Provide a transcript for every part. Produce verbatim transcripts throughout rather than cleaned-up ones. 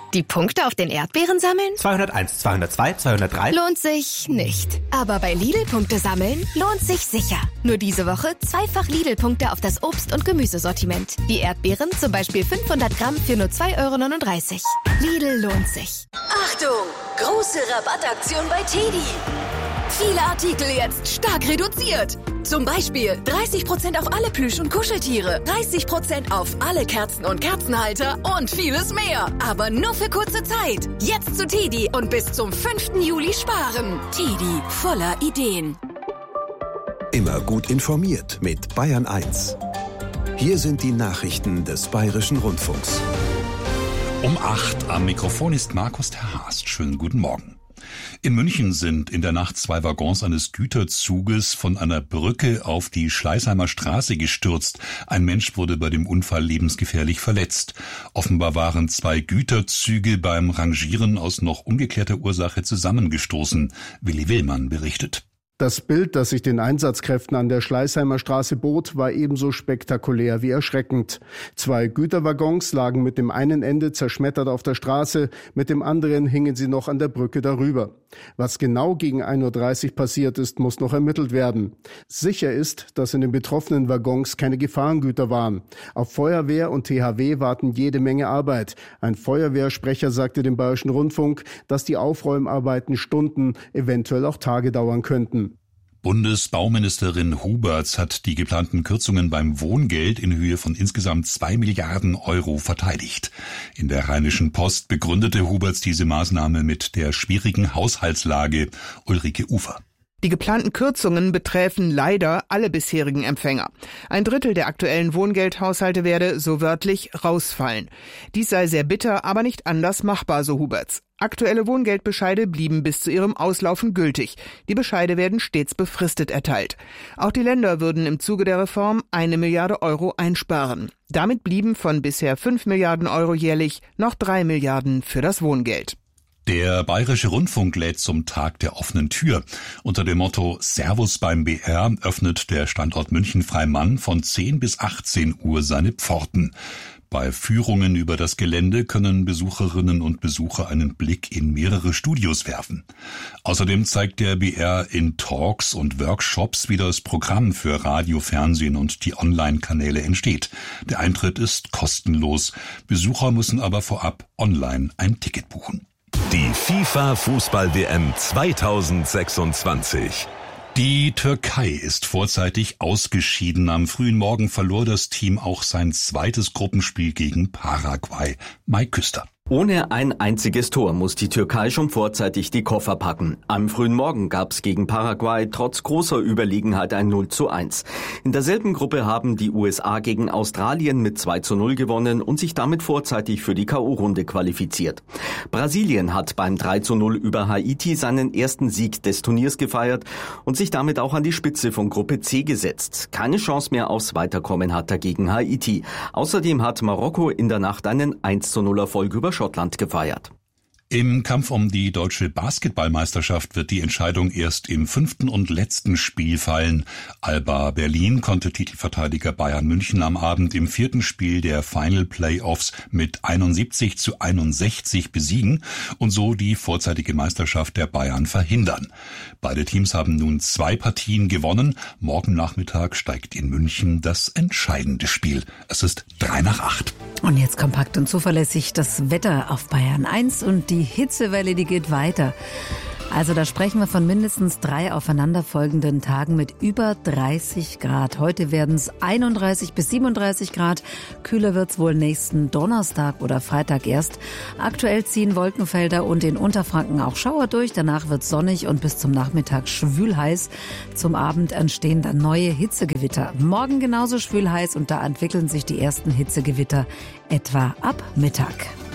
Die Punkte auf den Erdbeeren sammeln? zweihunderteins, zweihundertzwei, zweihundertdrei. Lohnt sich nicht. Aber bei Lidl-Punkte sammeln lohnt sich sicher. Nur diese Woche zweifach Lidl-Punkte auf das Obst- und Gemüsesortiment. Wie Erdbeeren, zum Beispiel fünfhundert Gramm für nur zwei Euro neununddreißig. Lidl lohnt sich. Achtung! Große Rabattaktion bei Teddy. Viele Artikel jetzt stark reduziert. Zum Beispiel dreißig Prozent auf alle Plüsch- und Kuscheltiere, dreißig Prozent auf alle Kerzen und Kerzenhalter und vieles mehr. Aber nur für kurze Zeit. Jetzt zu Teddy und bis zum fünften Juli sparen. Teddy, voller Ideen. Immer gut informiert mit Bayern eins. Hier sind die Nachrichten des Bayerischen Rundfunks. Um acht am Mikrofon ist Markus Terhast. Schönen guten Morgen. In München sind in der Nacht zwei Waggons eines Güterzuges von einer Brücke auf die Schleißheimer Straße gestürzt. Ein Mensch wurde bei dem Unfall lebensgefährlich verletzt. Offenbar waren zwei Güterzüge beim Rangieren aus noch ungeklärter Ursache zusammengestoßen. Willi Willmann berichtet. Das Bild, das sich den Einsatzkräften an der Schleißheimer Straße bot, war ebenso spektakulär wie erschreckend. Zwei Güterwaggons lagen mit dem einen Ende zerschmettert auf der Straße, mit dem anderen hingen sie noch an der Brücke darüber. Was genau gegen ein Uhr dreißig passiert ist, muss noch ermittelt werden. Sicher ist, dass in den betroffenen Waggons keine Gefahrengüter waren. Auf Feuerwehr und T H W warten jede Menge Arbeit. Ein Feuerwehrsprecher sagte dem Bayerischen Rundfunk, dass die Aufräumarbeiten Stunden, eventuell auch Tage dauern könnten. Bundesbauministerin Huberts hat die geplanten Kürzungen beim Wohngeld in Höhe von insgesamt zwei Milliarden Euro verteidigt. In der Rheinischen Post begründete Huberts diese Maßnahme mit der schwierigen Haushaltslage. Ulrike Ufer. Die geplanten Kürzungen beträfen leider alle bisherigen Empfänger. Ein Drittel der aktuellen Wohngeldhaushalte werde, so wörtlich, rausfallen. Dies sei sehr bitter, aber nicht anders machbar, so Huberts. Aktuelle Wohngeldbescheide blieben bis zu ihrem Auslaufen gültig. Die Bescheide werden stets befristet erteilt. Auch die Länder würden im Zuge der Reform eine Milliarde Euro einsparen. Damit blieben von bisher fünf Milliarden Euro jährlich noch drei Milliarden für das Wohngeld. Der Bayerische Rundfunk lädt zum Tag der offenen Tür. Unter dem Motto Servus beim B R öffnet der Standort München-Freimann von zehn bis achtzehn Uhr seine Pforten. Bei Führungen über das Gelände können Besucherinnen und Besucher einen Blick in mehrere Studios werfen. Außerdem zeigt der B R in Talks und Workshops, wie das Programm für Radio, Fernsehen und die Online-Kanäle entsteht. Der Eintritt ist kostenlos. Besucher müssen aber vorab online ein Ticket buchen. Die FIFA-Fußball-W M zweitausendsechsundzwanzig. Die Türkei ist vorzeitig ausgeschieden. Am frühen Morgen verlor das Team auch sein zweites Gruppenspiel gegen Paraguay. Mai Küster. Ohne ein einziges Tor muss die Türkei schon vorzeitig die Koffer packen. Am frühen Morgen gab es gegen Paraguay trotz großer Überlegenheit ein null zu eins. In derselben Gruppe haben die U S A gegen Australien mit zwei zu null gewonnen und sich damit vorzeitig für die K O-Runde qualifiziert. Brasilien hat beim drei zu null über Haiti seinen ersten Sieg des Turniers gefeiert und sich damit auch an die Spitze von Gruppe C gesetzt. Keine Chance mehr aufs Weiterkommen hat dagegen Haiti. Außerdem hat Marokko in der Nacht einen eins zu null Erfolg über Schottland gefeiert. Im Kampf um die deutsche Basketballmeisterschaft wird die Entscheidung erst im fünften und letzten Spiel fallen. Alba Berlin konnte Titelverteidiger Bayern München am Abend im vierten Spiel der Final Playoffs mit einundsiebzig zu einundsechzig besiegen und so die vorzeitige Meisterschaft der Bayern verhindern. Beide Teams haben nun zwei Partien gewonnen. Morgen Nachmittag steigt in München das entscheidende Spiel. Es ist drei nach acht. Und jetzt kompakt und zuverlässig das Wetter auf Bayern eins und die Hitzewelle, die geht weiter. Also da sprechen wir von mindestens drei aufeinanderfolgenden Tagen mit über dreißig Grad. Heute werden es einunddreißig bis siebenunddreißig Grad. Kühler wird es wohl nächsten Donnerstag oder Freitag erst. Aktuell ziehen Wolkenfelder und in Unterfranken auch Schauer durch. Danach wird es sonnig und bis zum Nachmittag schwül heiß. Zum Abend entstehen dann neue Hitzegewitter. Morgen genauso schwül heiß und da entwickeln sich die ersten Hitzegewitter etwa ab Mittag.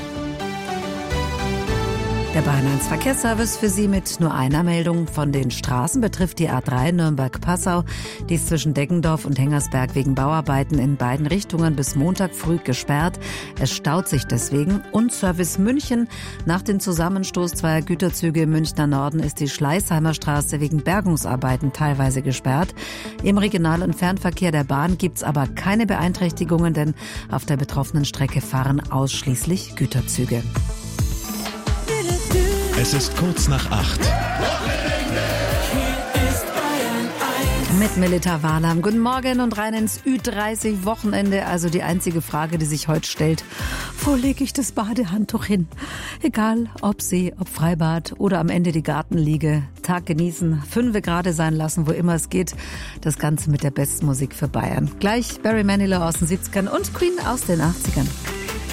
Der Bayern eins Verkehrsservice für Sie mit nur einer Meldung. Von den Straßen betrifft die A drei Nürnberg-Passau. Die ist zwischen Deggendorf und Hengersberg wegen Bauarbeiten in beiden Richtungen bis Montag früh gesperrt. Es staut sich deswegen. Und Service München. Nach dem Zusammenstoß zweier Güterzüge im Münchner Norden ist die Schleißheimer Straße wegen Bergungsarbeiten teilweise gesperrt. Im Regional- und Fernverkehr der Bahn gibt's aber keine Beeinträchtigungen, denn auf der betroffenen Strecke fahren ausschließlich Güterzüge. Es ist kurz nach acht. Mit Melita Walam. Guten Morgen und rein ins Ü dreißig Wochenende. Also die einzige Frage, die sich heute stellt: Wo lege ich das Badehandtuch hin? Egal, ob See, ob Freibad oder am Ende die Gartenliege. Tag genießen, fünfe Grade sein lassen, wo immer es geht. Das Ganze mit der besten Musik für Bayern. Gleich Barry Manilow aus den siebzigern und Queen aus den achtzigern.